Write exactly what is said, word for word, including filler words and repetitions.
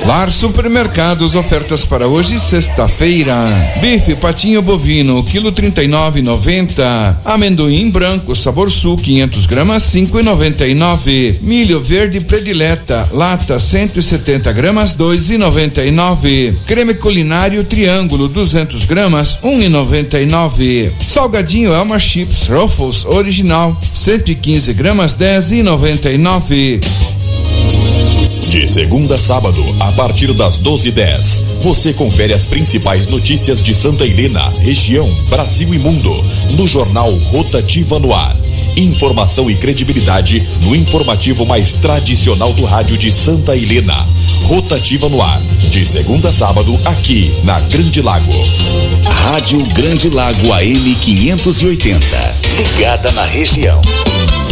Lar Supermercados, ofertas para hoje, sexta-feira. Bife patinho bovino, quilo trinta e nove e noventa. Amendoim branco, sabor sul, quinhentos gramas, cinco e noventa e nove. Milho verde predileta, lata cento e setenta gramas, dois e noventa e nove. Creme culinário triângulo, duzentos gramas, um e noventa e nove. Salgadinho Elma Chips Ruffles original, cento e quinze gramas, dez e noventa e nove. De segunda a sábado, a partir das doze e dez, você confere as principais notícias de Santa Helena, região, Brasil e mundo, no jornal Rotativa no Ar. Informação e credibilidade no informativo mais tradicional do rádio de Santa Helena. Rotativa no Ar, de segunda a sábado, aqui na Grande Lago. Rádio Grande Lago A M quinhentos e oitenta, ligada na região.